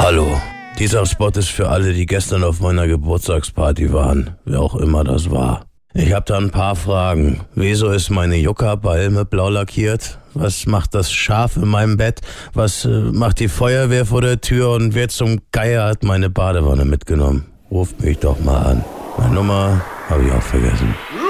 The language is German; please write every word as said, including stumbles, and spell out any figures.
Hallo, dieser Spot ist für alle, die gestern auf meiner Geburtstagsparty waren, wer auch immer das war. Ich habe da ein paar Fragen. Wieso ist meine Juckerpalme blau lackiert? Was macht das Schaf in meinem Bett? Was äh, macht die Feuerwehr vor der Tür? Und wer zum Geier hat meine Badewanne mitgenommen? Ruft mich doch mal an. Meine Nummer habe ich auch vergessen.